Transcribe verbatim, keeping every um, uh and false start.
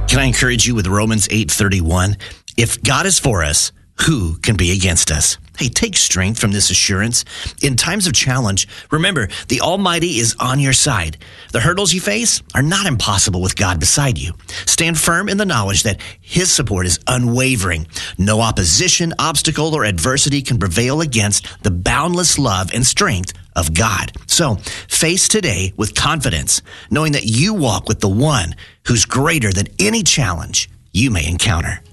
Can I encourage you with Romans eight thirty-one? If God is for us, who can be against us? Hey, take strength from this assurance. In times of challenge, remember, the Almighty is on your side. The hurdles you face are not impossible with God beside you. Stand firm in the knowledge that His support is unwavering. No opposition, obstacle, or adversity can prevail against the boundless love and strength of God. So, face today with confidence, knowing that you walk with the one who's greater than any challenge you may encounter.